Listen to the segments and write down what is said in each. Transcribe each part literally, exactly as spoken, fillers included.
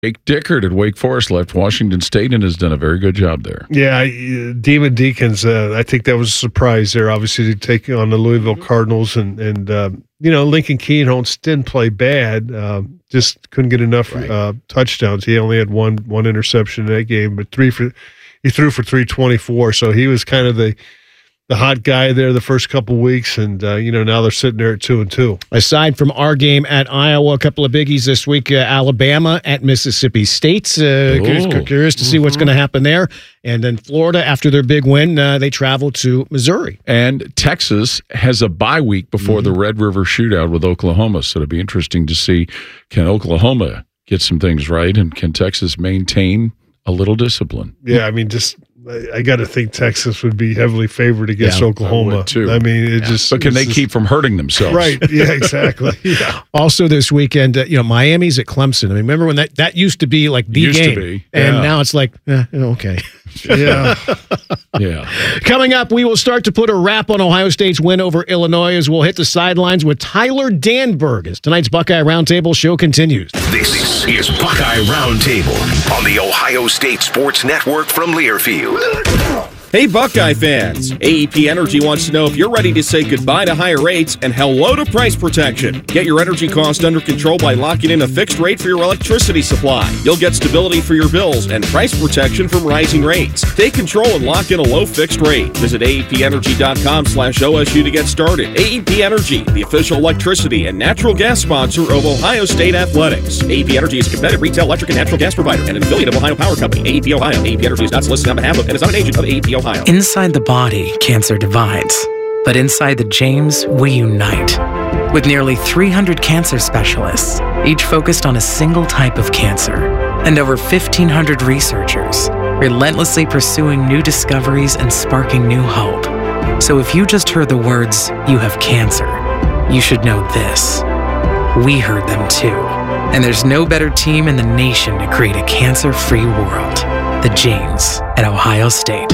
Jake Dickert at Wake Forest left Washington State and has done a very good job there. Yeah, Demon Deacons, uh, I think that was a surprise there, obviously, to take on the Louisville Cardinals. And, and uh, you know, Lincoln Keenholz didn't play bad, uh, just couldn't get enough right. uh, touchdowns. He only had one one interception in that game, but three for he threw for three twenty-four, so he was kind of the the hot guy there the first couple weeks, and uh, you know, now they're sitting there at two and two. Aside from our game at Iowa, a couple of biggies this week: uh, Alabama at Mississippi State. Uh, curious, curious to see mm-hmm. what's going to happen there. And then Florida, after their big win, uh, they travel to Missouri. And Texas has a bye week before mm-hmm. the Red River Shootout with Oklahoma, so it'll be interesting to see, can Oklahoma get some things right, and can Texas maintain a little discipline? Yeah, I mean, just. I got to think Texas would be heavily favored against yeah, Oklahoma. I would too. I mean, it yeah. just. But can they just, keep from hurting themselves? Right. Yeah. Exactly. Yeah. Also, this weekend, uh, you know, Miami's at Clemson. I mean, remember when that, that used to be like the used game, to be. and Yeah. now it's like, eh, okay. Yeah. Yeah. Coming up, we will start to put a wrap on Ohio State's win over Illinois as we'll hit the sidelines with Tyler Danberg as tonight's Buckeye Roundtable show continues. This is Buckeye Roundtable on the Ohio State Sports Network from Learfield. Hey, Buckeye fans! A E P Energy wants to know if you're ready to say goodbye to higher rates and hello to price protection. Get your energy cost under control by locking in a fixed rate for your electricity supply. You'll get stability for your bills and price protection from rising rates. Take control and lock in a low fixed rate. Visit A E P energy dot com slash O S U to get started. A E P Energy, the official electricity and natural gas sponsor of Ohio State Athletics. A E P Energy is a competitive retail electric and natural gas provider and an affiliate of Ohio Power Company. A E P Ohio. A E P Energy is not solicited on behalf of and is not an agent of A E P Ohio. Inside the body, cancer divides. But inside the James, we unite. With nearly three hundred cancer specialists, each focused on a single type of cancer, and over fifteen hundred researchers, relentlessly pursuing new discoveries and sparking new hope. So if you just heard the words, "you have cancer," you should know this. We heard them too. And there's no better team in the nation to create a cancer-free world. The James at Ohio State.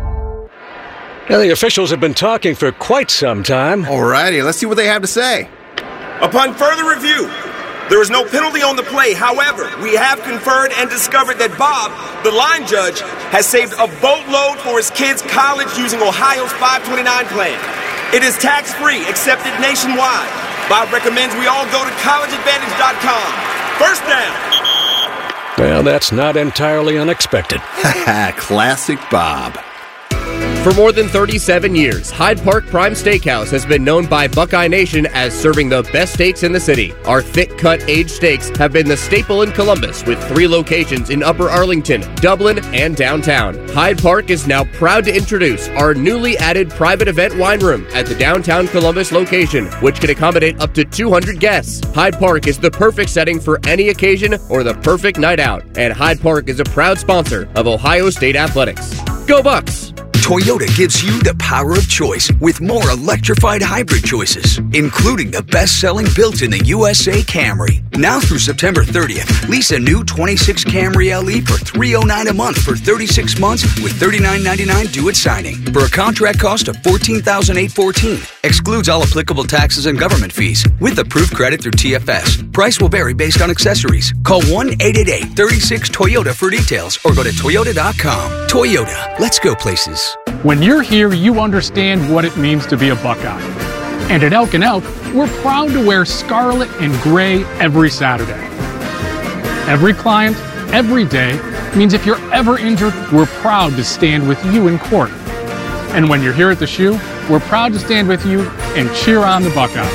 Now, the officials have been talking for quite some time. Alrighty, let's see what they have to say. Upon further review, there is no penalty on the play. However, we have conferred and discovered that Bob, the line judge, has saved a boatload for his kids' college using Ohio's five twenty-nine plan. It is tax-free, accepted nationwide. Bob recommends we all go to college advantage dot com. First down. Well, that's not entirely unexpected. Classic Bob. For more than thirty-seven years, Hyde Park Prime Steakhouse has been known by Buckeye Nation as serving the best steaks in the city. Our thick-cut aged steaks have been the staple in Columbus, with three locations in Upper Arlington, Dublin, and downtown. Hyde Park is now proud to introduce our newly added private event wine room at the downtown Columbus location, which can accommodate up to two hundred guests. Hyde Park is the perfect setting for any occasion or the perfect night out, and Hyde Park is a proud sponsor of Ohio State Athletics. Go Bucks! Toyota gives you the power of choice with more electrified hybrid choices, including the best-selling built in the U S A Camry. Now through September thirtieth, lease a new twenty-six Camry L E for three hundred nine dollars a month for thirty-six months with thirty-nine ninety-nine due at signing. For a contract cost of fourteen thousand eight hundred fourteen dollars. Excludes all applicable taxes and government fees with approved credit through T F S. Price will vary based on accessories. Call one eight eight eight, three six, Toyota for details or go to toyota dot com. Toyota, let's go places. When you're here, you understand what it means to be a Buckeye. And at Elk and Elk, we're proud to wear scarlet and gray every Saturday. Every client, every day, means if you're ever injured, we're proud to stand with you in court. And when you're here at the Shoe, we're proud to stand with you and cheer on the Buckeyes.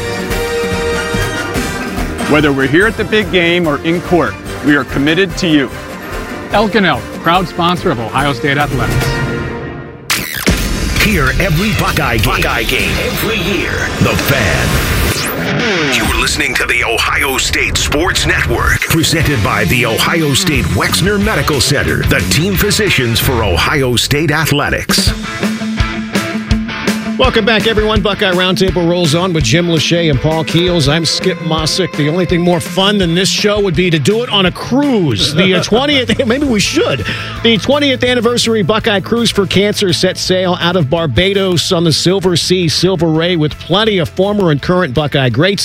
Whether we're here at the big game or in court, we are committed to you. Elk and Elk, proud sponsor of Ohio State Athletics. Hear every Buckeye game, Buckeye game every year. The Fan. You're listening to the Ohio State Sports Network, presented by the Ohio State Wexner Medical Center, the team physicians for Ohio State Athletics. Welcome back, everyone. Buckeye Roundtable rolls on with Jim Lachey and Paul Keels. I'm Skip Mossick. The only thing more fun than this show would be to do it on a cruise. The twentieth, maybe we should. The twentieth anniversary Buckeye Cruise for Cancer sets sail out of Barbados on the Silver Sea Silver Ray with plenty of former and current Buckeye greats.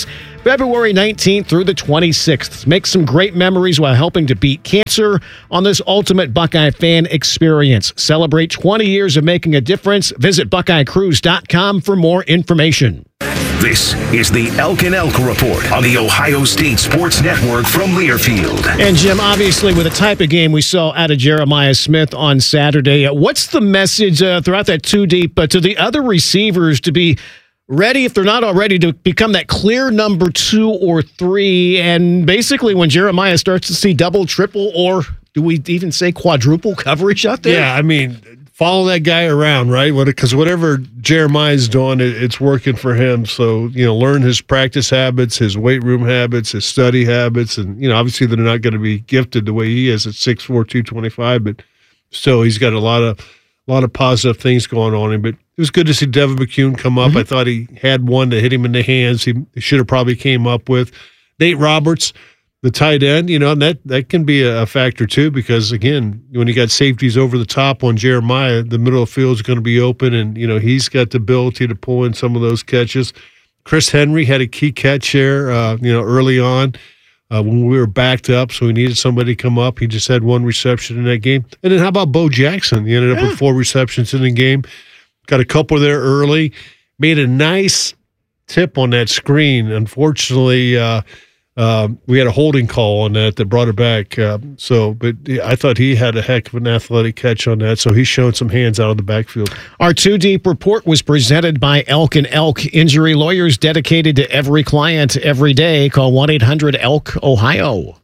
February nineteenth through the twenty-sixth. Make some great memories while helping to beat cancer on this ultimate Buckeye fan experience. Celebrate twenty years of making a difference. Visit buckeye cruise dot com for more information. This is the Elk and Elk Report on the Ohio State Sports Network from Learfield. And Jim, obviously, with the type of game we saw out of Jeremiah Smith on Saturday, what's the message uh, throughout that two deep, but to the other receivers to be ready, if they're not already, to become that clear number two or three? And basically, when Jeremiah starts to see double, triple, or do we even say quadruple coverage out there? Yeah, I mean, follow that guy around, right? Because whatever Jeremiah's doing, it, it's working for him. So, you know, learn his practice habits, his weight room habits, his study habits. And, you know, obviously they're not going to be gifted the way he is at six four, two twenty-five, but still he's got a lot of a lot of positive things going on him. But it was good to see Devin McCune come up. Mm-hmm. I thought he had one that hit him in the hands. He, he should have probably came up with. Nate Roberts, the tight end, you know, and that, that can be a factor too, because again, when you got safeties over the top on Jeremiah, the middle of the field is going to be open, and, you know, he's got the ability to pull in some of those catches. Chris Henry had a key catch there, uh, you know, early on uh, when we were backed up, so we needed somebody to come up. He just had one reception in that game. And then how about Bo Jackson? He ended up yeah. with four receptions in the game. Got a couple there early. Made a nice tip on that screen. Unfortunately, uh, Uh, we had a holding call on that that brought it back. Uh, so, but I thought he had a heck of an athletic catch on that. So he's showing some hands out of the backfield. Our two deep report was presented by Elk and Elk Injury Lawyers, dedicated to every client every day. Call one eight hundred elk ohio.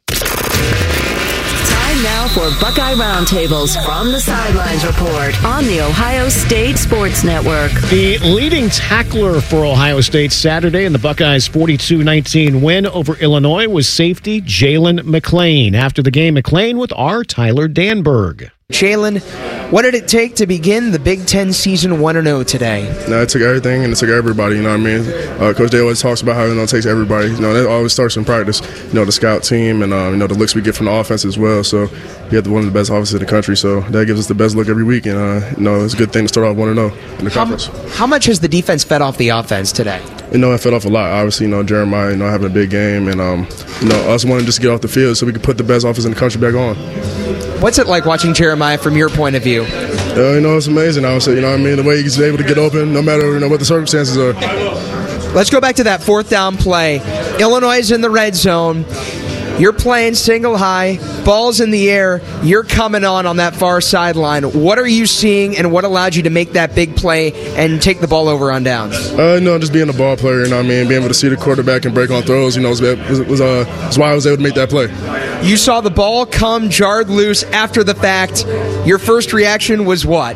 Now for Buckeye Roundtables from the Sidelines Report on the Ohio State Sports Network. The leading tackler for Ohio State Saturday in the Buckeyes' forty-two nineteen win over Illinois was safety Jalen McLean. After the game, McLean with our Tyler Danberg. Jalen, what did it take to begin the Big Ten season one and oh today? No, it took everything, and it took everybody, you know what I mean? Uh, Coach Day always talks about how, you know, it takes everybody. You know, that always starts in practice. You know, the scout team and, uh, you know, the looks we get from the offense as well. So we have one of the best offenses in the country, so that gives us the best look every week. And, uh, you know, it's a good thing to start off one and oh in the how, conference. How much has the defense fed off the offense today? You know, it fed off a lot. Obviously, you know, Jeremiah, you know, having a big game, and, um, you know, us wanting just to get off the field so we could put the best offense in the country back on. What's it like watching Jeremiah from your point of view? Uh, you know, it's amazing. I would say, you know what I mean? The way he's able to get open, no matter, you know, what the circumstances are. Let's go back to that fourth down play. Illinois is in the red zone. You're playing single high, ball's in the air, you're coming on on that far sideline. What are you seeing, and what allowed you to make that big play and take the ball over on downs? Uh, you know, just being a ball player, you know what I mean? Being able to see the quarterback and break on throws, you know, was, was, was, uh, was why I was able to make that play. You saw the ball come jarred loose after the fact. Your first reaction was what?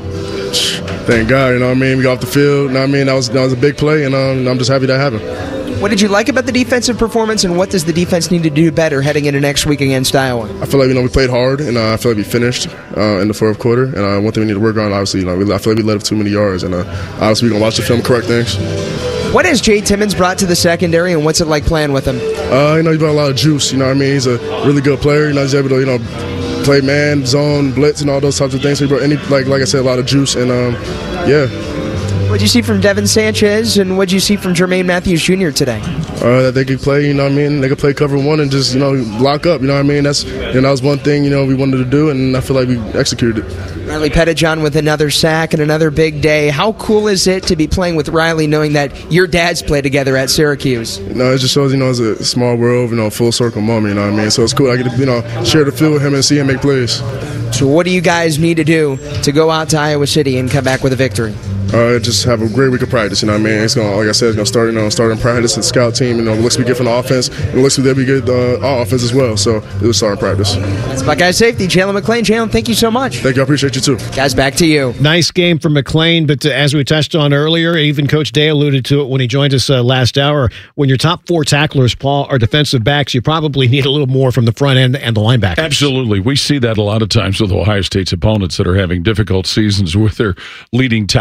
Thank God, you know what I mean? We got off the field, you know what I mean? That was, that was a big play, and um, I'm just happy that happened. What did you like about the defensive performance, and what does the defense need to do better heading into next week against Iowa? I feel like, you know, we played hard, and uh, I feel like we finished uh, in the fourth quarter. And uh, one thing we need to work on, obviously, you know, we, I feel like we let up too many yards, and uh, obviously we're going to watch the film, correct things. What has Jay Timmons brought to the secondary, and what's it like playing with him? Uh, you know, he's got a lot of juice. You know what I mean? He's a really good player. You know, he's able to, you know, play man, zone, blitz, and all those types of things. So he brought, any, like, like I said, a lot of juice, and um, yeah. What did you see from Devin Sanchez, and what did you see from Jermaine Matthews Junior today? Uh, that they could play, you know what I mean? They could play cover one and just, you know, lock up, you know what I mean? That's, you know, that was one thing, you know, we wanted to do, and I feel like we executed it. Riley Pettijohn with another sack and another big day. How cool is it to be playing with Riley, knowing that your dads play together at Syracuse? You know, it just shows, you know, it's a small world, you know, full circle moment, you know what I mean? So it's cool. I get to, you know, share the field with him and see him make plays. So what do you guys need to do to go out to Iowa City and come back with a victory? Uh, just have a great week of practice, you know what I mean? It's going to, like I said, it's going to start, you know, start in practice, the scout team, you know, looks we get from the offense, and looks like we get uh, our offense as well, so it was start in practice. That's Buckeye safety, Jalen McLean. Jalen, thank you so much. Thank you, I appreciate you too. Guys, back to you. Nice game for McLean, but uh, as we touched on earlier, even Coach Day alluded to it when he joined us uh, last hour, when your top four tacklers, Paul, are defensive backs, you probably need a little more from the front end and the linebackers. Absolutely. We see that a lot of times with Ohio State's opponents that are having difficult seasons with their leading tacklers or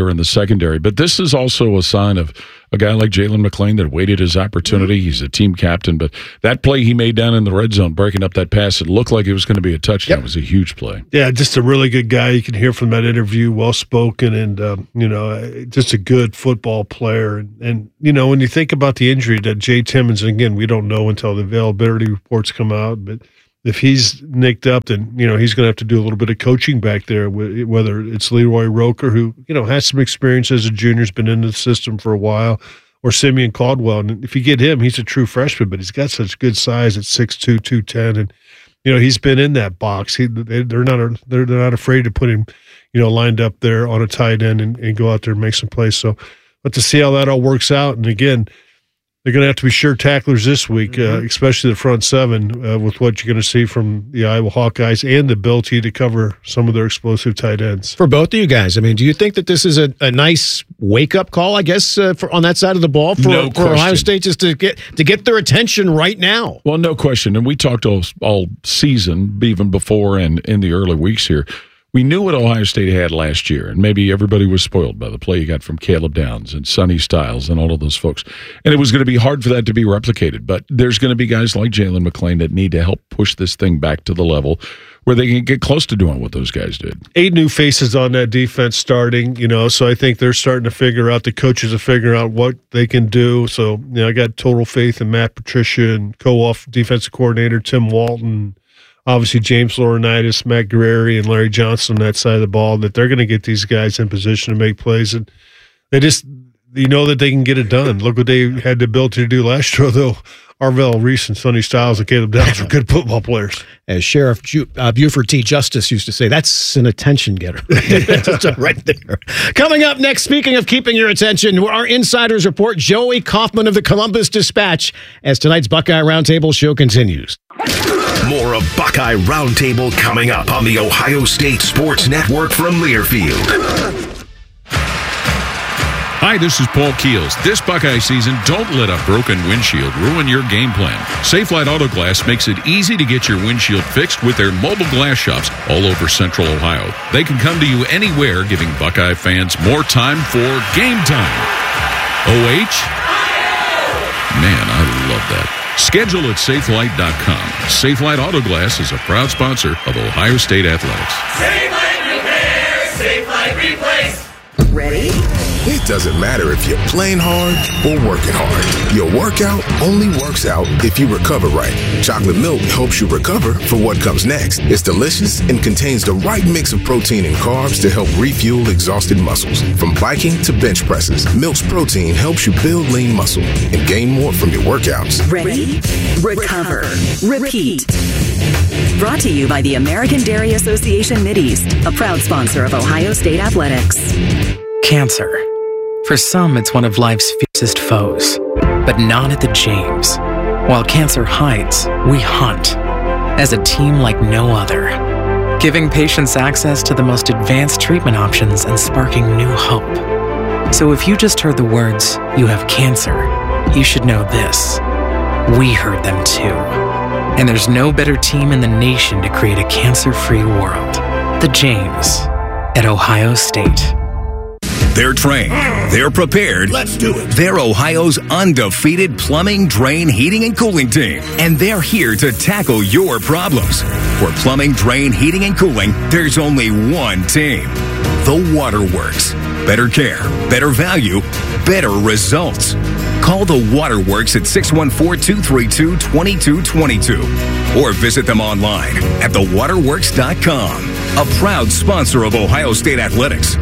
older in the secondary. But this is also a sign of a guy like Jalen McLean that waited his opportunity. He's a team captain, but that play he made down in the red zone, breaking up that pass, it looked like it was going to be a touchdown. Yep. It was a huge play. Yeah, just a really good guy. You can hear from that interview, well-spoken, and, um, you know, just a good football player. And, and, you know, when you think about the injury that Jay Timmons, and again, we don't know until the availability reports come out, but if he's nicked up, then, you know, he's going to have to do a little bit of coaching back there, whether it's Leroy Roker, who, you know, has some experience as a junior, has been in the system for a while, or Simeon Caldwell. And if you get him, he's a true freshman, but he's got such good size at six two, two ten. And, you know, he's been in that box. He, they, they're not they're, they're not afraid to put him, you know, lined up there on a tight end and, and go out there and make some plays. So, but to see how that all works out. And again, they're going to have to be sure tacklers this week, mm-hmm. uh, especially the front seven, uh, with what you're going to see from the Iowa Hawkeyes and the ability to cover some of their explosive tight ends. For both of you guys, I mean, do you think that this is a, a nice wake-up call, I guess, uh, for on that side of the ball for, no for Ohio State just to get to get their attention right now? Well, no question. And we talked all, all season, even before and in the early weeks here. We knew what Ohio State had last year, and maybe everybody was spoiled by the play you got from Caleb Downs and Sonny Styles and all of those folks. And it was going to be hard for that to be replicated. But there's going to be guys like Jalen McLean that need to help push this thing back to the level where they can get close to doing what those guys did. Eight new faces on that defense starting, you know, so I think they're starting to figure out, the coaches are figuring out what they can do. So, you know, I got total faith in Matt Patricia and co-off defensive coordinator Tim Walton. Obviously, James Laurinaitis, Matt Guerrieri, and Larry Johnson on that side of the ball, that they're going to get these guys in position to make plays. And they just, you know that they can get it done. Look what they had the ability to do last year, though. Arvell Reese and Sonny Styles and Caleb Downs were good football players. As Sheriff Ju- uh, Buford T. Justice used to say, that's an attention getter. Right there. Coming up next, speaking of keeping your attention, our insiders report Joey Kaufman of the Columbus Dispatch as tonight's Buckeye Roundtable show continues. More of Buckeye Roundtable coming up on the Ohio State Sports Network from Learfield. Hi, this is Paul Keels. This Buckeye season, don't let a broken windshield ruin your game plan. Safelite Auto Glass makes it easy to get your windshield fixed with their mobile glass shops all over Central Ohio. They can come to you anywhere, giving Buckeye fans more time for game time. O H? Man, I love that. Schedule at safelite dot com. Safelite Auto Glass is a proud sponsor of Ohio State Athletics. Safelite Repair, Safelite Replace. Ready? It doesn't matter if you're playing hard or working hard. Your workout only works out if you recover right. Chocolate milk helps you recover for what comes next. It's delicious and contains the right mix of protein and carbs to help refuel exhausted muscles. From biking to bench presses, Milk's protein helps you build lean muscle and gain more from your workouts. Ready? Recover. Repeat. Brought to you by the American Dairy Association Mideast, a proud sponsor of Ohio State Athletics. Cancer. For some, it's one of life's fiercest foes, but not at the James. While cancer hides, we hunt as a team like no other, giving patients access to the most advanced treatment options and sparking new hope. So if you just heard the words, "you have cancer," you should know this. We heard them too. And there's no better team in the nation to create a cancer-free world. The James at Ohio State. They're trained. They're prepared. Let's do it. They're Ohio's undefeated plumbing, drain, heating, and cooling team. And they're here to tackle your problems. For plumbing, drain, heating, and cooling, there's only one team. The Waterworks. Better care, better value, better results. Call The Waterworks at six one four, two three two, two two two two or visit them online at the waterworks dot com. A proud sponsor of Ohio State Athletics.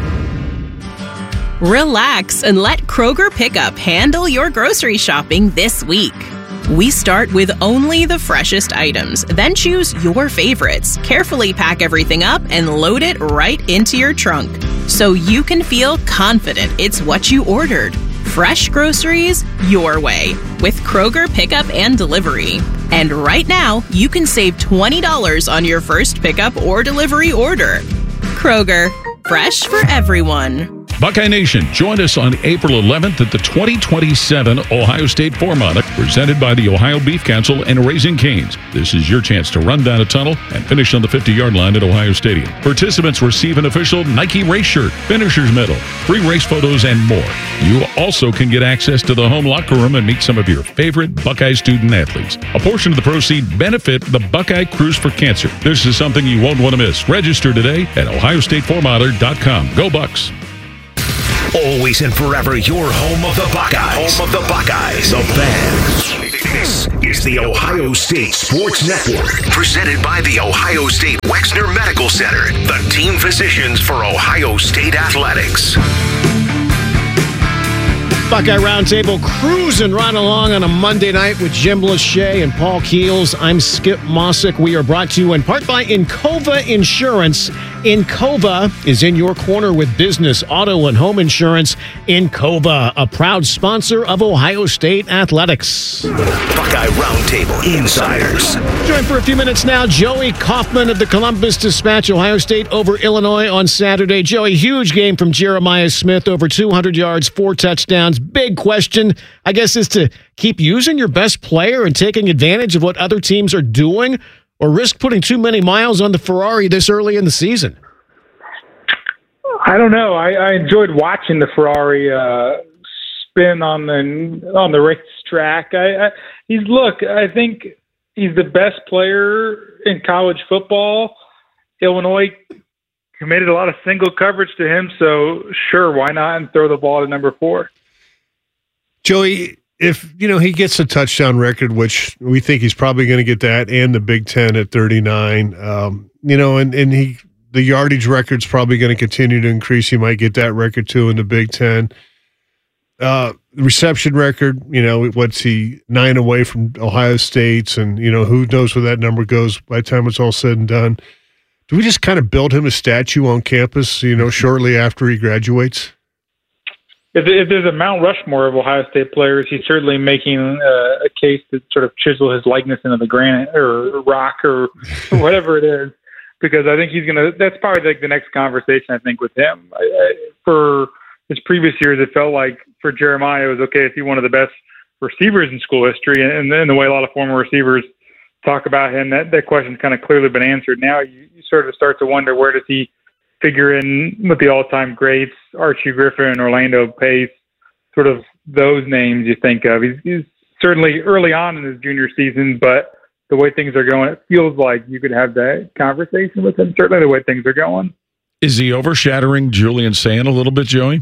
Relax and let Kroger Pickup handle your grocery shopping this week. We start with only the freshest items, then choose your favorites, carefully pack everything up, and load it right into your trunk so you can feel confident it's what you ordered. Fresh groceries your way with Kroger Pickup and Delivery. And right now, you can save twenty dollars on your first pickup or delivery order. Kroger, fresh for everyone. Buckeye Nation, join us on April eleventh at the twenty twenty-seven Ohio State Four-Mile, presented by the Ohio Beef Council and Raising Cane's. This is your chance to run down a tunnel and finish on the fifty-yard line at Ohio Stadium. Participants receive an official Nike race shirt, finisher's medal, free race photos, and more. You also can get access to the home locker room and meet some of your favorite Buckeye student athletes. A portion of the proceeds benefit the Buckeye Cruise for Cancer. This is something you won't want to miss. Register today at ohio state four miler dot com. Go Bucks! Always and forever your home of the Buckeyes. Home of the Buckeyes. The Fan. This is the Ohio State Sports Network. Presented by the Ohio State Wexner Medical Center. The team physicians for Ohio State Athletics. Buckeye Roundtable cruising right along on a Monday night with Jim Lachey and Paul Keels. I'm Skip Mossick. We are brought to you in part by Encova Insurance. Encova is in your corner with business, auto, and home insurance. Encova, a proud sponsor of Ohio State Athletics. Buckeye Roundtable Insiders. Joined for a few minutes now, Joey Kaufman of the Columbus Dispatch. Ohio State over Illinois on Saturday. Joey, huge game from Jeremiah Smith, over two hundred yards, four touchdowns. Big question, I guess, is to keep using your best player and taking advantage of what other teams are doing, or risk putting too many miles on the Ferrari this early in the season? I don't know. I, I enjoyed watching the Ferrari uh, spin on the on the racetrack. I, I, he's look. I think he's the best player in college football. Illinois committed a lot of single coverage to him, so sure, why not, and throw the ball to number four. Joey, if you know he gets a touchdown record, which we think he's probably going to get that, and the Big Ten at thirty-nine, um, you know, and and he the yardage record's probably going to continue to increase. He might get that record too in the Big Ten. Uh, reception record, you know, what's he nine away from Ohio State's, and you know who knows where that number goes by the time it's all said and done. Do we just kind of build him a statue on campus, you know, shortly after he graduates? If, if there's a Mount Rushmore of Ohio State players, he's certainly making uh, a case to sort of chisel his likeness into the granite or rock or whatever it is, because I think he's going to – that's probably like the next conversation, I think, with him. I, I, for his previous years, it felt like for Jeremiah, it was okay if he's one of the best receivers in school history, and, and the way a lot of former receivers talk about him, that, that question's kind of clearly been answered. Now you, you sort of start to wonder, where does he – figure in with the all-time greats, Archie Griffin, Orlando Pace, sort of those names you think of. He's, he's certainly early on in his junior season, but the way things are going, it feels like you could have that conversation with him, certainly the way things are going. Is he overshadowing Julian Sand a little bit, Joey?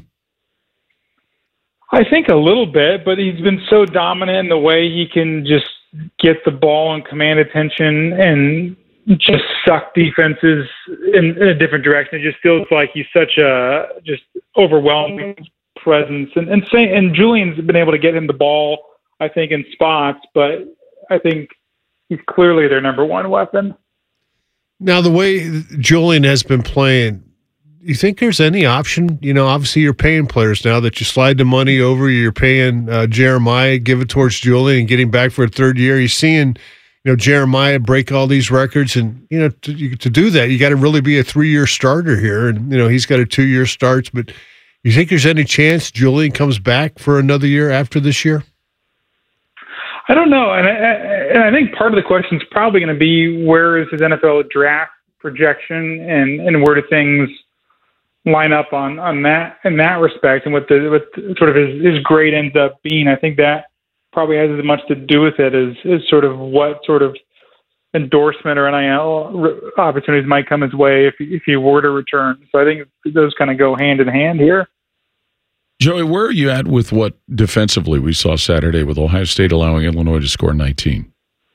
I think a little bit, but he's been so dominant in the way he can just get the ball and command attention and just suck defenses in, in a different direction. It just feels like he's such a just overwhelming presence. And and, say, and Julian's been able to get him the ball, I think, in spots, but I think he's clearly their number one weapon. Now, the way Julian has been playing, you think there's any option? You know, obviously you're paying players now that you slide the money over. You're paying uh, Jeremiah, give it towards Julian, and get him back for a third year. You're seeing – you know, Jeremiah break all these records, and you know, to, to do that, you got to really be a three-year starter here. And you know, he's got a two-year starts. But you think there's any chance Julian comes back for another year after this year? I don't know, and I, and I think part of the question is probably going to be, where is his N F L draft projection, and, and where do things line up on, on that in that respect, and what the what sort of his, his grade ends up being. I think that probably has as much to do with it as, as sort of what sort of endorsement or N I L opportunities might come his way if if he were to return. So I think those kind of go hand in hand here. Joey, where are you at with what defensively we saw Saturday with Ohio State allowing Illinois to score nineteen?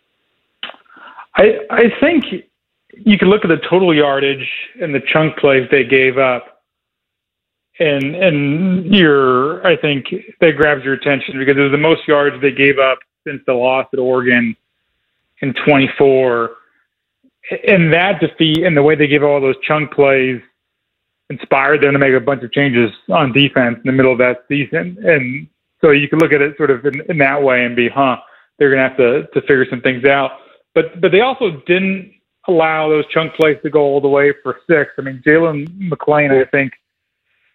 I I think you can look at the total yardage and the chunk plays they gave up, And and you're, I think that grabs your attention because it was the most yards they gave up since the loss at Oregon in twenty-four. And that defeat and the way they gave all those chunk plays inspired them to make a bunch of changes on defense in the middle of that season. And so you can look at it sort of in, in that way and be, huh, they're going to have to to figure some things out. But but they also didn't allow those chunk plays to go all the way for six. I mean, Jalen McLean, I think,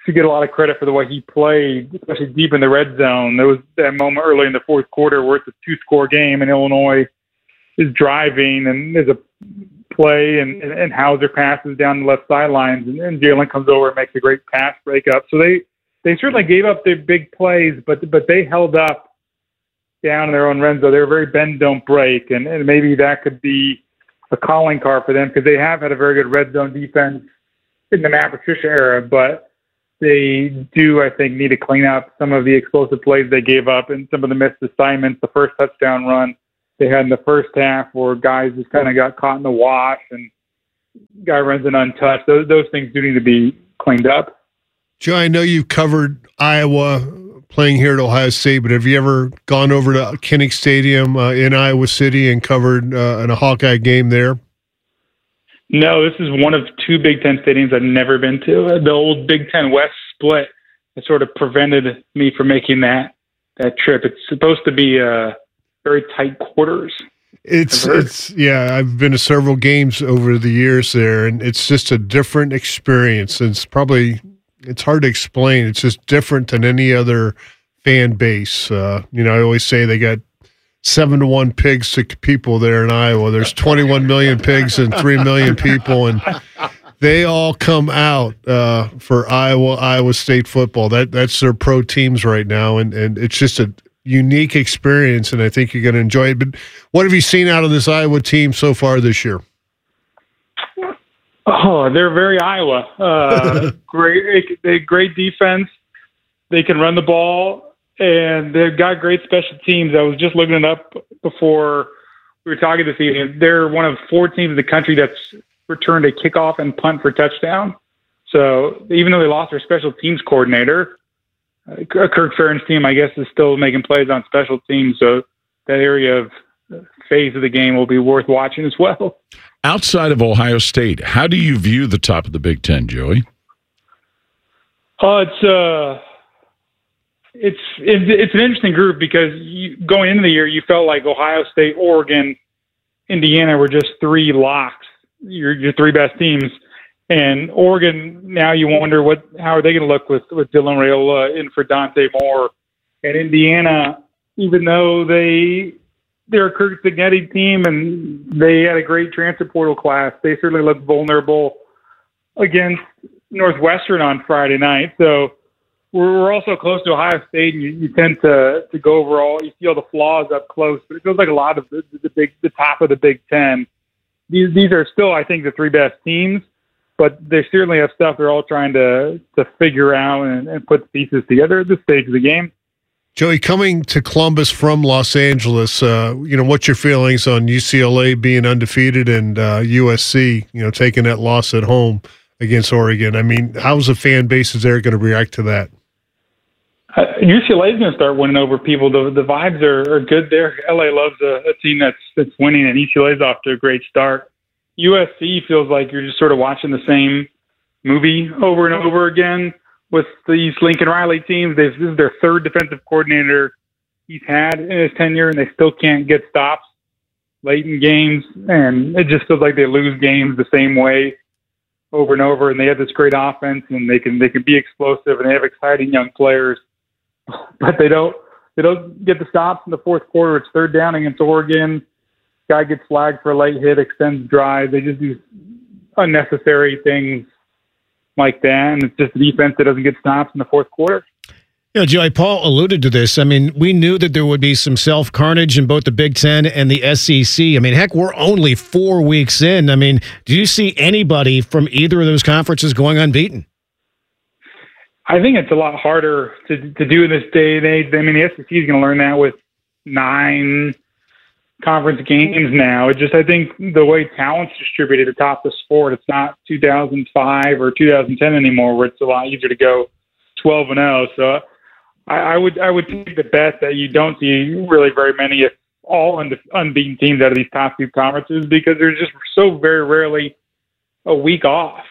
should get a lot of credit for the way he played, especially deep in the red zone. There was that moment early in the fourth quarter where it's a two-score game and Illinois is driving, and there's a play, and, and, and Hauser passes down the left sidelines, and, and Jalen comes over and makes a great pass breakup. So they, they certainly gave up their big plays, but but they held up down in their own red zone. They were very bend, don't break, and, and maybe that could be a calling card for them because they have had a very good red zone defense in the Matt Patricia era, but they do, I think, need to clean up some of the explosive plays they gave up and some of the missed assignments. The first touchdown run they had in the first half where guys just kind of got caught in the wash and guy runs an untouched. Those, those things do need to be cleaned up. Joe, I know you've covered Iowa playing here at Ohio State, but have you ever gone over to Kinnick Stadium uh, in Iowa City and covered uh, in a Hawkeye game there? No, this is one of two Big Ten stadiums I've never been to. The old Big Ten West split has sort of prevented me from making that that trip. It's supposed to be uh, very tight quarters. It's it's yeah. I've been to several games over the years there, and it's just a different experience. It's probably it's hard to explain. It's just different than any other fan base. Uh, you know, I always say they got seven to one pigs to people there in Iowa. There's twenty-one million pigs and three million people, and they all come out uh, for Iowa, Iowa State football. That that's their pro teams right now, and, and it's just a unique experience, and I think you're going to enjoy it. But what have you seen out of this Iowa team so far this year? Oh, they're very Iowa. Uh, great, they great defense. They can run the ball. And they've got great special teams. I was just looking it up before we were talking this evening. They're one of four teams in the country that's returned a kickoff and punt for touchdown. So even though they lost their special teams coordinator, uh, Kirk Ferentz' team, I guess, is still making plays on special teams. So that area of phase of the game will be worth watching as well. Outside of Ohio State, how do you view the top of the Big Ten, Joey? Oh, uh, it's uh. It's, it's it's an interesting group because you, going into the year, you felt like Ohio State, Oregon, Indiana were just three locks, your your three best teams. And Oregon, now you wonder what how are they going to look with, with Dylan Raiola in for Dante Moore. And Indiana, even though they they're a Kirk Cignetti team and they had a great transfer portal class, they certainly looked vulnerable against Northwestern on Friday night. So we're also close to Ohio State, and you, you tend to, to go over all. You see all the flaws up close, but it feels like a lot of the, the big, the top of the Big Ten. These these are still, I think, the three best teams, but they certainly have stuff they're all trying to to figure out and, and put the pieces together at this stage of the game. Joey, coming to Columbus from Los Angeles, uh, you know, what's your feelings on U C L A being undefeated and uh, U S C, you know, taking that loss at home against Oregon? I mean, how's the fan bases there going to react to that? Uh, U C L A is going to start winning over people. The the vibes are, are good there. L A loves a, a team that's that's winning, and U C L A is off to a great start. U S C feels like you're just sort of watching the same movie over and over again with these Lincoln Riley teams. They've, this is their third defensive coordinator he's had in his tenure, and they still can't get stops late in games, and it just feels like they lose games the same way over and over. And they have this great offense, and they can they can be explosive, and they have exciting young players. But they don't they don't get the stops in the fourth quarter. It's third down against Oregon. Guy gets flagged for a late hit, extends drive. They just do unnecessary things like that, and it's just a defense that doesn't get stops in the fourth quarter. You know, Joey, Paul alluded to this. I mean, we knew that there would be some self-carnage in both the Big Ten and the S E C. I mean, heck, we're only four weeks in. I mean, do you see anybody from either of those conferences going unbeaten? I think it's a lot harder to to do in this day and age. I mean, the S E C is going to learn that with nine conference games now. It just, I think the way talent's distributed atop the sport, it's not two thousand five or two thousand ten anymore, where it's a lot easier to go twelve and oh. So I, I would I would take the bet that you don't see really very many, if all unde- unbeaten teams out of these top two conferences, because there's just so very rarely a week off.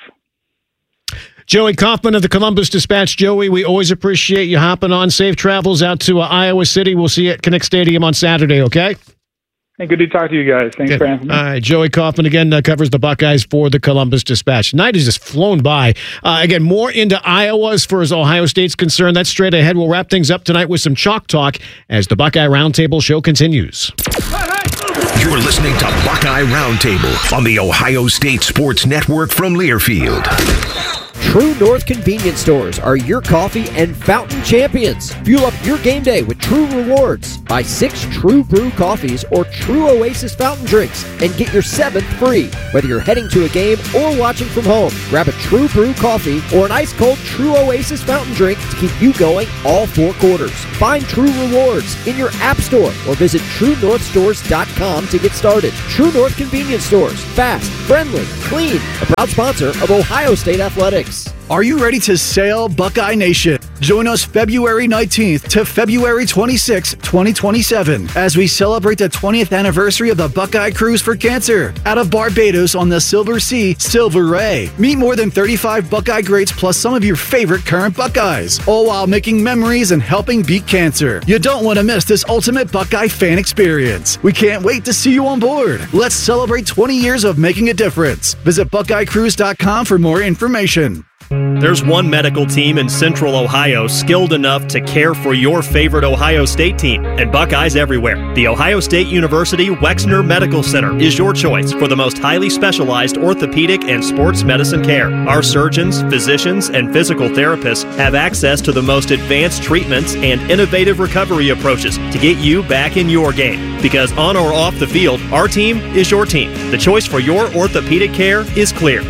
Joey Kaufman of the Columbus Dispatch. Joey, we always appreciate you hopping on. Safe travels out to uh, Iowa City. We'll see you at Kinnick Stadium on Saturday, okay? Hey, good to talk to you guys. Thanks Good. for having me. All right, Joey Kaufman again uh, covers the Buckeyes for the Columbus Dispatch. Night has just flown by. Uh, again, more into Iowa as far as Ohio State's concerned. That's straight ahead. We'll wrap things up tonight with some chalk talk as the Buckeye Roundtable show continues. You're listening to Buckeye Roundtable on the Ohio State Sports Network from Learfield. True North convenience stores are your coffee and fountain champions. Fuel up your game day with True Rewards. Buy six True Brew coffees or True Oasis fountain drinks and get your seventh free. Whether you're heading to a game or watching from home, grab a True Brew coffee or an ice-cold True Oasis fountain drink to keep you going all four quarters. Find True Rewards in your app store or visit true north stores dot com to get started. True North convenience stores. Fast, friendly, clean. A proud sponsor of Ohio State Athletics. Are you ready to sail, Buckeye Nation? Join us February nineteenth to February twenty-sixth, twenty twenty-seven, as we celebrate the twentieth anniversary of the Buckeye Cruise for Cancer out of Barbados on the Silver Sea, Silver Ray. Meet more than thirty-five Buckeye greats plus some of your favorite current Buckeyes, all while making memories and helping beat cancer. You don't want to miss this ultimate Buckeye fan experience. We can't wait to see you on board. Let's celebrate twenty years of making a difference. Visit buckeye cruise dot com for more information. There's one medical team in Central Ohio skilled enough to care for your favorite Ohio State team, and Buckeyes everywhere. The Ohio State University Wexner Medical Center is your choice for the most highly specialized orthopedic and sports medicine care. Our surgeons, physicians, and physical therapists have access to the most advanced treatments and innovative recovery approaches to get you back in your game. Because on or off the field, our team is your team. The choice for your orthopedic care is clear.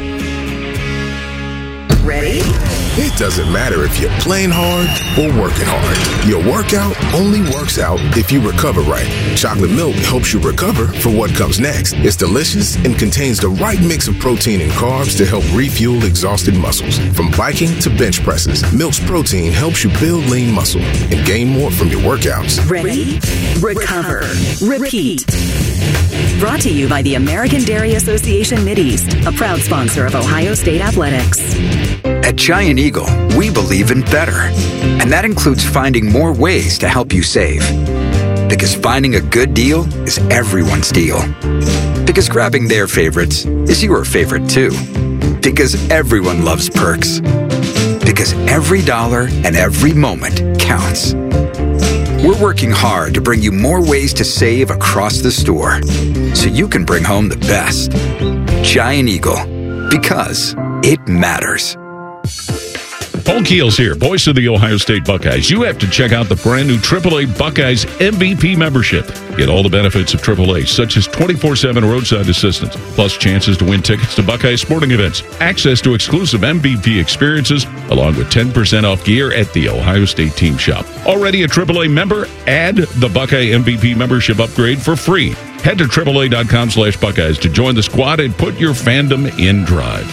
Ready? It doesn't matter if you're playing hard or working hard. Your workout only works out if you recover right. Chocolate milk helps you recover for what comes next. It's delicious and contains the right mix of protein and carbs to help refuel exhausted muscles. From biking to bench presses, Milk's protein helps you build lean muscle and gain more from your workouts. Ready? Recover. Repeat. Brought to you by the American Dairy Association Mideast, a proud sponsor of Ohio State Athletics. At Giant Eagle, we believe in better. And that includes finding more ways to help you save. Because finding a good deal is everyone's deal. Because grabbing their favorites is your favorite too. Because everyone loves perks. Because every dollar and every moment counts. We're working hard to bring you more ways to save across the store so you can bring home the best. Giant Eagle, because it matters. Paul Keels here, voice of the Ohio State Buckeyes. You have to check out the brand new triple A Buckeyes M V P membership. Get all the benefits of triple A, such as twenty-four seven roadside assistance, plus chances to win tickets to Buckeye sporting events, access to exclusive M V P experiences, along with ten percent off gear at the Ohio State team shop. Already a triple A member? Add the Buckeye M V P membership upgrade for free. Head to triple A dot com slash Buckeyes to join the squad and put your fandom in drive.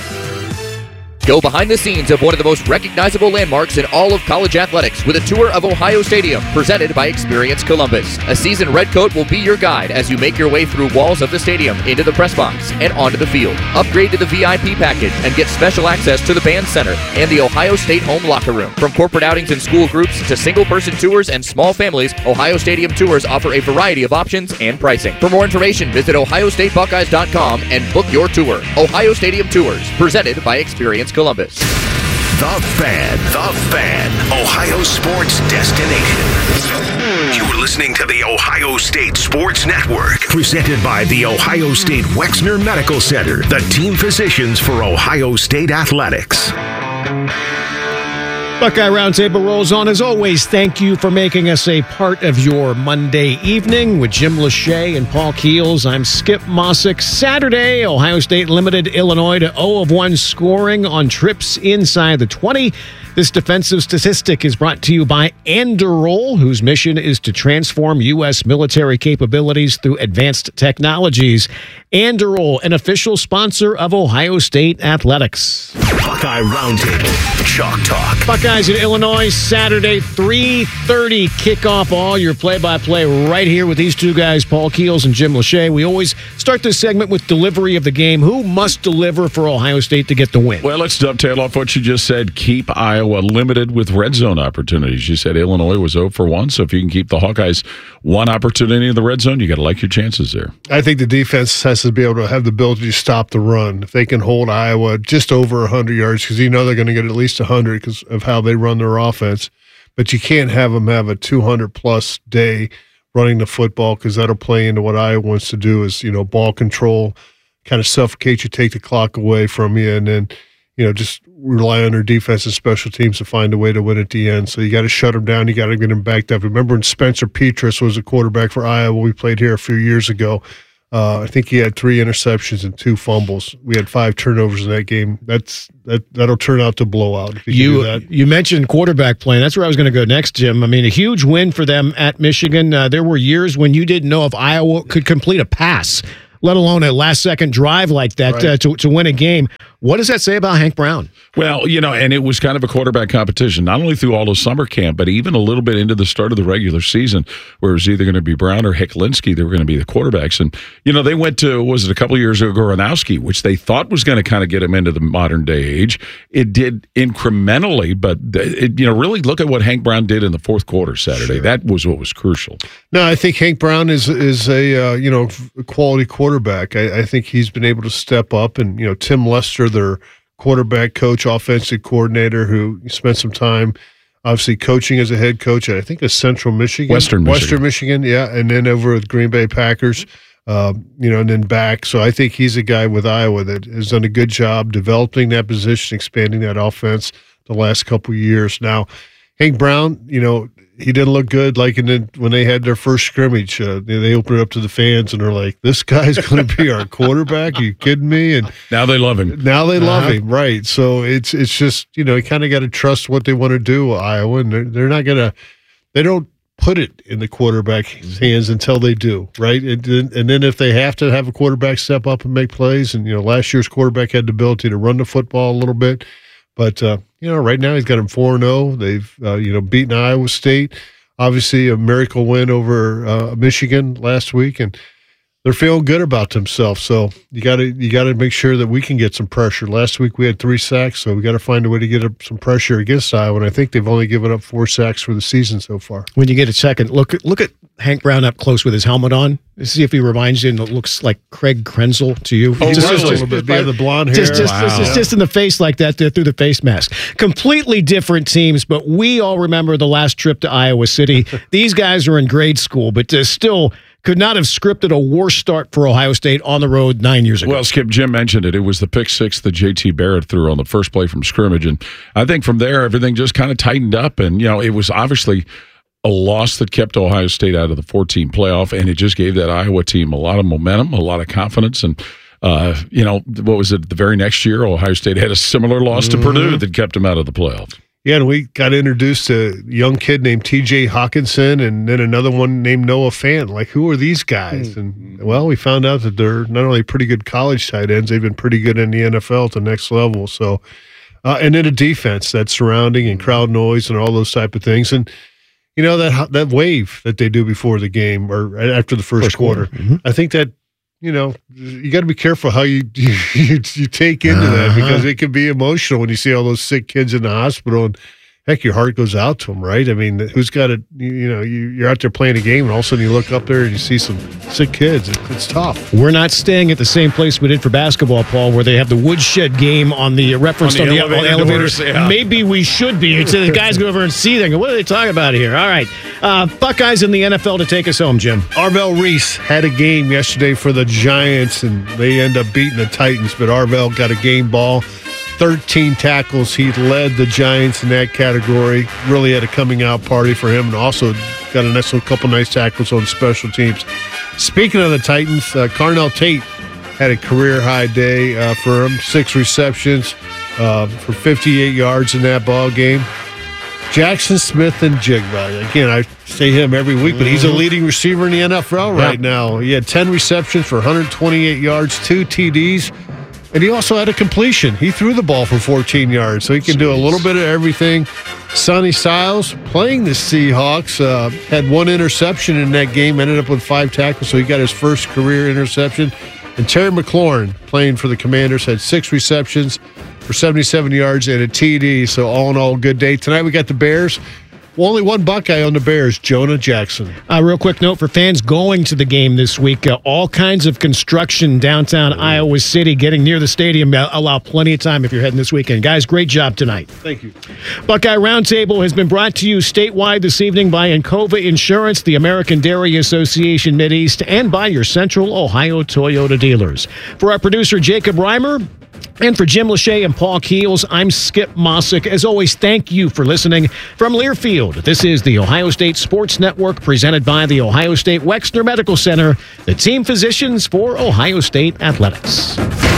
Go behind the scenes of one of the most recognizable landmarks in all of college athletics with a tour of Ohio Stadium presented by Experience Columbus. A seasoned redcoat will be your guide as you make your way through walls of the stadium, into the press box, and onto the field. Upgrade to the V I P package and get special access to the band center and the Ohio State home locker room. From corporate outings and school groups to single-person tours and small families, Ohio Stadium tours offer a variety of options and pricing. For more information, visit ohio state buckeyes dot com and book your tour. Ohio Stadium Tours, presented by Experience Columbus. The Fan, The Fan, Ohio sports destination. You're listening to the Ohio State Sports Network, presented by the Ohio State Wexner Medical Center, the team physicians for Ohio State Athletics. Buckeye Roundtable rolls on. As always, thank you for making us a part of your Monday evening with Jim Lachey and Paul Keels. I'm Skip Mossick. Saturday, Ohio State limited Illinois to zero of one scoring on trips inside the twenty. This defensive statistic is brought to you by Anduril, whose mission is to transform U S military capabilities through advanced technologies. Anduril, an official sponsor of Ohio State Athletics. Buckeye Roundtable. Chalk Talk. Buckeyes in Illinois, Saturday, three thirty kickoff. All your play-by-play right here with these two guys, Paul Keels and Jim Lachey. We always start this segment with delivery of the game. Who must deliver for Ohio State to get the win? Well, let's dovetail off what you just said. Keep Iowa limited with red zone opportunities. You said Illinois was zero for one, so if you can keep the Hawkeyes one opportunity in the red zone, you got to like your chances there. I think the defense has to be able to have the ability to stop the run. If they can hold Iowa just over one hundred yards, because you know they're going to get at least one hundred because of how they run their offense. But you can't have them have a two hundred plus day running the football, because that'll play into what Iowa wants to do is, you know, ball control, kind of suffocate you, take the clock away from you, and then, you know, just rely on their defense and special teams to find a way to win at the end. So you got to shut them down. You got to get them backed up. Remember when Spencer Petras was a quarterback for Iowa? We played here a few years ago. Uh, I think he had three interceptions and two fumbles. We had five turnovers in that game. That's that that'll turn out to blowout. If you You, can do that. you mentioned quarterback play. That's where I was going to go next, Jim. I mean, a huge win for them at Michigan. Uh, there were years when you didn't know if Iowa could complete a pass, let alone a last-second drive like that Right. uh, to, to win a game. What does that say about Hank Brown? Well, you know, and it was kind of a quarterback competition, not only through all of summer camp, but even a little bit into the start of the regular season, where it was either going to be Brown or Heklinski. They were going to be the quarterbacks. And, you know, they went to, was it a couple of years ago, Goronowski, which they thought was going to kind of get them into the modern day age. It did incrementally, but, it, you know, really look at what Hank Brown did in the fourth quarter Saturday. Sure. That was what was crucial. No, I think Hank Brown is is a uh, you know quality quarterback. I, I think he's been able to step up, and you know Tim Lester, their quarterback coach, offensive coordinator, who spent some time obviously coaching as a head coach at I think a Central Michigan, Western Michigan. Western Michigan, yeah, and then over with Green Bay Packers, uh, you know, and then back. So I think he's a guy with Iowa that has done a good job developing that position, expanding that offense the last couple of years. Now, Hank Brown, you know, he didn't look good like in the, when they had their first scrimmage. Uh, they, they opened it up to the fans, and they're like, this guy's going to be our quarterback? Are you kidding me? And now they love him. Now they love Uh-huh. him, right. So it's it's just, you know, you kind of got to trust what they want to do, Iowa, and they're, they're not going to – they don't put it in the quarterback's hands until they do, right? And, then- and then if they have to have a quarterback step up and make plays, and, you know, last year's quarterback had the ability to run the football a little bit, but, uh, you know, right now he's got him four and oh. They've, uh, you know, beaten Iowa State. Obviously a miracle win over uh, Michigan last week, and they're feeling good about themselves. So you got to you got to make sure that we can get some pressure. Last week we had three sacks, so we got to find a way to get up some pressure against Iowa, and I think they've only given up four sacks for the season so far. When you get a second, look at look at Hank Brown up close with his helmet on. See if he reminds you and it looks like Craig Krenzel to you. Oh, just, really? just, A little bit. Yeah, the blonde hair. Just, just, Wow. just, just, just in the face like that there through the face mask. Completely different teams, but we all remember the last trip to Iowa City. These guys are in grade school, but uh, still could not have scripted a worse start for Ohio State on the road nine years ago. Well, Skip, Jim mentioned it. It was the pick six that J T Barrett threw on the first play from scrimmage. And I think from there, everything just kind of tightened up. And, you know, it was obviously a loss that kept Ohio State out of the four-team playoff, and it just gave that Iowa team a lot of momentum, a lot of confidence. And, uh, you know, what was it? The very next year, Ohio State had a similar loss Mm-hmm. to Purdue that kept them out of the playoff. Yeah, and we got introduced to a young kid named T J Hawkinson, and then another one named Noah Fant. Like, who are these guys? And, well, we found out that they're not only pretty good college tight ends, they've been pretty good in the N F L at the next level. So, uh, and then a defense that's surrounding and crowd noise and all those type of things. And, you know, that that wave that they do before the game or right after the first, First quarter, quarter. Mhm. I think that, you know, you got to be careful how you you, you take into that, Uh-huh. because it can be emotional when you see all those sick kids in the hospital, and heck, your heart goes out to them, right? I mean, who's got it? You, you know, you, you're out there playing a game, and all of a sudden you look up there and you see some sick kids. It, it's tough. We're not staying at the same place we did for basketball, Paul, where they have the woodshed game on the reference On on the the, elevator elevator. doors, yeah. Maybe we should be. It's the guys go over and see them. Go, what are they talking about here? All right. Uh, Buckeyes in the N F L to take us home, Jim. Arvell Reese had a game yesterday for the Giants, and they end up beating the Titans, but Arvell got a game ball. thirteen tackles. He led the Giants in that category. Really had a coming out party for him, and also got a nice little couple nice tackles on special teams. Speaking of the Titans, uh, Carnell Tate had a career high day uh, for him. Six receptions uh, for fifty-eight yards in that ball game. Jackson Smith and Jigba. Again, I say him every week, but he's a leading receiver in the N F L right now. He had ten receptions for one hundred twenty-eight yards, two T Ds. And he also had a completion. He threw the ball for fourteen yards, so he can Jeez. do a little bit of everything. Sonny Styles, playing the Seahawks, uh, had one interception in that game, ended up with five tackles, so he got his first career interception. And Terry McLaurin, playing for the Commanders, had six receptions for seventy-seven yards and a T D. So all in all, good day. Tonight we got the Bears. Well, only one Buckeye on the Bears, Jonah Jackson. A uh, real quick note for fans going to the game this week. Uh, all kinds of construction downtown Iowa City, getting near the stadium. Uh, allow plenty of time if you're heading this weekend. Guys, great job tonight. Thank you. Buckeye Roundtable has been brought to you statewide this evening by Encova Insurance, the American Dairy Association Mideast, and by your Central Ohio Toyota dealers. For our producer, Jacob Reimer, and for Jim Lachey and Paul Keels, I'm Skip Mossick. As always, thank you for listening from Learfield. This is the Ohio State Sports Network, presented by the Ohio State Wexner Medical Center, the team physicians for Ohio State Athletics.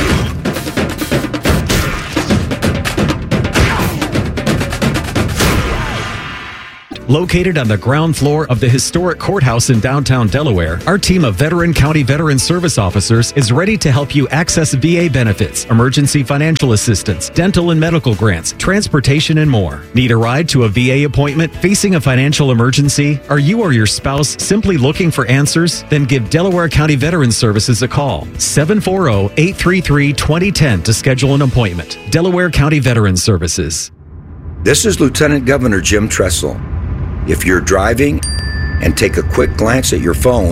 Located on the ground floor of the historic courthouse in downtown Delaware, our team of veteran county veteran service officers is ready to help you access V A benefits, emergency financial assistance, dental and medical grants, transportation, and more. Need a ride to a V A appointment? Facing a financial emergency? Are you or your spouse simply looking for answers? Then give Delaware County Veteran Services a call. seven four zero, eight three three, two zero one zero to schedule an appointment. Delaware County Veteran Services. This is Lieutenant Governor Jim Tressel. If you're driving and take a quick glance at your phone,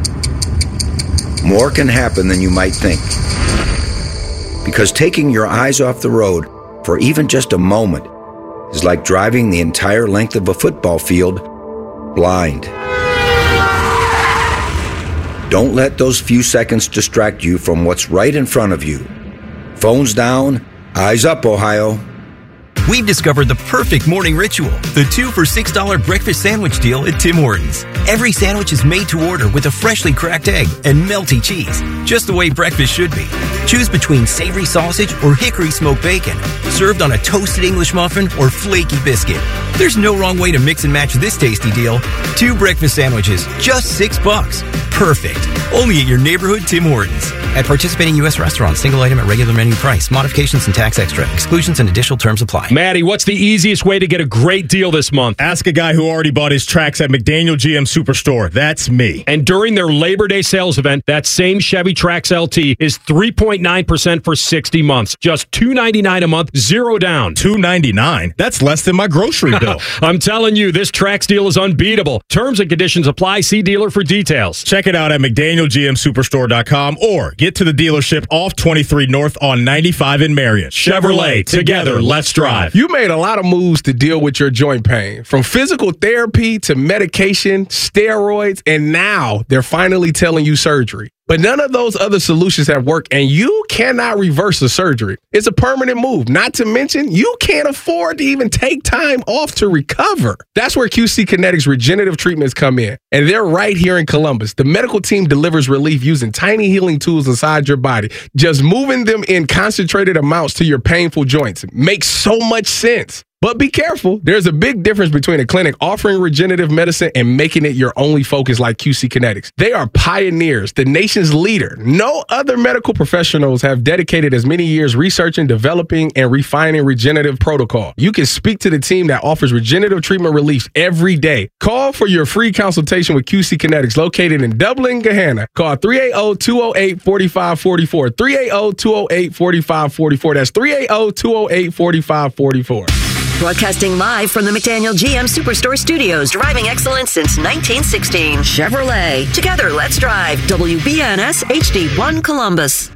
more can happen than you might think. Because taking your eyes off the road for even just a moment is like driving the entire length of a football field blind. Don't let those few seconds distract you from what's right in front of you. Phones down, eyes up, Ohio. We've discovered the perfect morning ritual, the two for six dollars breakfast sandwich deal at Tim Hortons. Every sandwich is made to order with a freshly cracked egg and melty cheese, just the way breakfast should be. Choose between savory sausage or hickory smoked bacon, served on a toasted English muffin or flaky biscuit. There's no wrong way to mix and match this tasty deal. Two breakfast sandwiches, just six bucks. Perfect. Only at your neighborhood Tim Hortons. At participating U S restaurants, single item at regular menu price. Modifications and tax extra. Exclusions and additional terms apply. Maddie, what's the easiest way to get a great deal this month? Ask a guy who already bought his tracks at McDaniel G M Superstore. That's me. And during their Labor Day sales event, that same Chevy Trax L T is three point nine percent for sixty months. Just two ninety-nine a month, zero down. two ninety-nine? That's less than my grocery bill. I'm telling you, this Trax deal is unbeatable. Terms and conditions apply. See dealer for details. Check it out at McDaniel G M Superstore dot com or get to the dealership off twenty-three North on ninety-five in Marion. Chevrolet, together, let's drive. You made a lot of moves to deal with your joint pain, from physical therapy to medication, steroids, and now they're finally telling you surgery. But none of those other solutions have worked, and you cannot reverse the surgery. It's a permanent move. Not to mention, you can't afford to even take time off to recover. That's where Q C Kinetics regenerative treatments come in, and they're right here in Columbus. The medical team delivers relief using tiny healing tools inside your body. Just moving them in concentrated amounts to your painful joints makes so much sense. But be careful. There's a big difference between a clinic offering regenerative medicine and making it your only focus like Q C Kinetics. They are pioneers, the nation's leader. No other medical professionals have dedicated as many years researching, developing, and refining regenerative protocol. You can speak to the team that offers regenerative treatment relief every day. Call for your free consultation with Q C Kinetics, located in Dublin, Gahanna. Call three eight zero, two zero eight, four five four four, three eight zero, two zero eight, four five four four. That's three eight zero, two zero eight, four five four four. Broadcasting live from the McDaniel G M Superstore Studios. Driving excellence since nineteen sixteen. Chevrolet. Together, let's drive. W B N S H D one Columbus.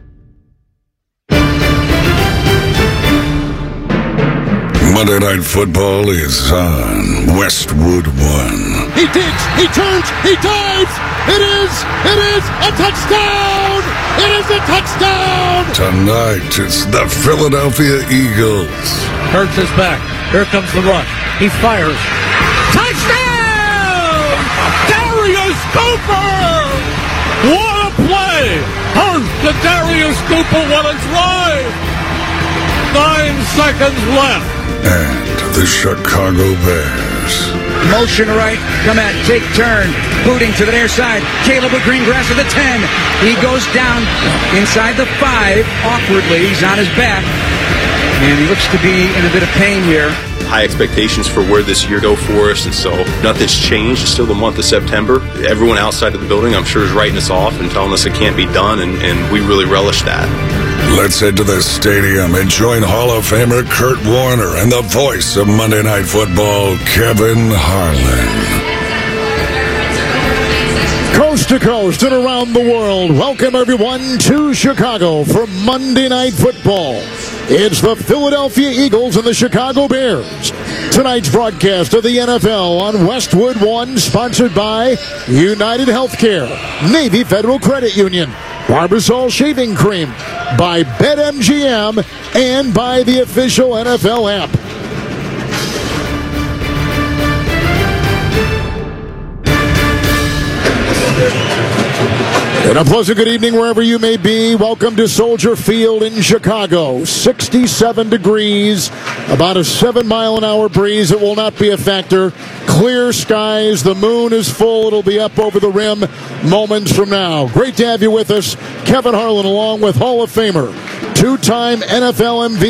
Monday Night Football is on Westwood One. He digs, he turns, he dives. It is, it is a touchdown. It is a touchdown. Tonight, it's the Philadelphia Eagles. Hurts his back. Here comes the rush. He fires. Touchdown! Darius Cooper! What a play! Hurts to Darius Cooper while it's live. Nine seconds left. And the Chicago Bears Motion right. Come at, take turn. Booting to the near side. Caleb with Greengrass at the ten. He goes down inside the five. Awkwardly, he's on his back. And he looks to be in a bit of pain here. High expectations for where this year go for us, and so nothing's changed. It's still the month of September. Everyone outside of the building, I'm sure, is writing us off and telling us it can't be done, and, and we really relish that. Let's head to the stadium and join Hall of Famer Kurt Warner and the voice of Monday Night Football, Kevin Harlan. Coast to coast and around the world, welcome everyone to Chicago for Monday Night Football. It's the Philadelphia Eagles and the Chicago Bears. Tonight's broadcast of the N F L on Westwood One, sponsored by United Healthcare, Navy Federal Credit Union, Barbasol Shaving Cream, by BetMGM, and by the official N F L app. And a pleasant good evening wherever you may be. Welcome to Soldier Field in Chicago. sixty-seven degrees, about a seven mile an hour breeze. It will not be a factor. Clear skies. The moon is full. It'll be up over the rim moments from now. Great to have you with us. Kevin Harlan along with Hall of Famer, two-time N F L M V P.